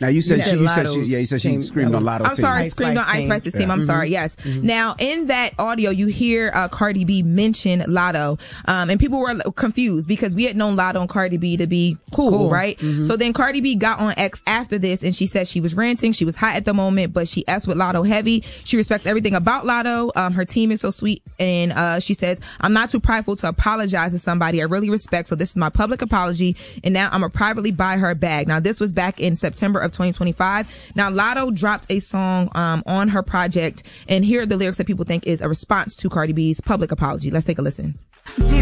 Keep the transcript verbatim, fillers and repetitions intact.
Now you said You she, said you said she, Lotto's yeah, you said she team. screamed That on was- Lotto's I'm team. sorry, Ice screamed on Spice Ice team. Spice's team. Yeah. I'm sorry. Yes. Now, in that audio, you hear uh, Cardi B mention Lotto, um, and people were confused because we had known Lotto and Cardi B to be cool, Cool. right? So then Cardi B got on X after this, and she said she was ranting. She was hot at the moment, but she S with Lotto heavy. She respects everything about Lotto. Um, her team is so sweet, and uh, she says, "I'm not too prideful to apologize to somebody I really respect. So this is my public apology, and now I'm gonna privately buy her a bag." Now, this was back in September of twenty twenty-five. Now, Lotto dropped a song um, on her project, and here are the lyrics that people think is a response to Cardi B's public apology. Let's take a listen.